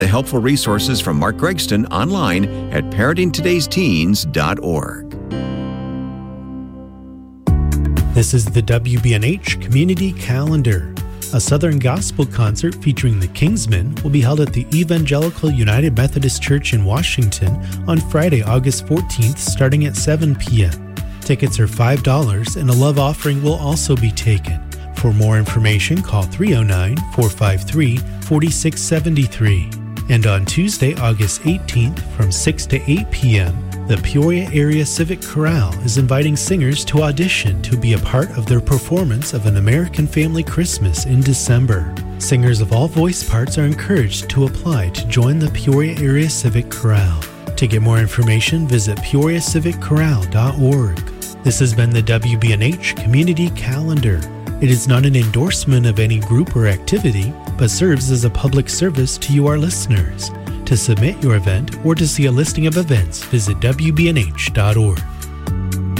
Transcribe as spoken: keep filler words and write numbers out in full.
The helpful resources from Mark Gregston online at parenting todays teens dot org. This is the W B N H Community Calendar. A Southern Gospel concert featuring the Kingsmen will be held at the Evangelical United Methodist Church in Washington on Friday, August fourteenth, starting at seven p.m. Tickets are five dollars and a love offering will also be taken. For more information, call three oh nine, four five three, four six seven three. And on Tuesday, August eighteenth, from six to eight p.m., the Peoria Area Civic Chorale is inviting singers to audition to be a part of their performance of An American Family Christmas in December. Singers of all voice parts are encouraged to apply to join the Peoria Area Civic Chorale. To get more information, visit peoria civic chorale dot org. This has been the W B N H Community Calendar. It is not an endorsement of any group or activity, but serves as a public service to you, our listeners. To submit your event or to see a listing of events, visit w b n h dot org.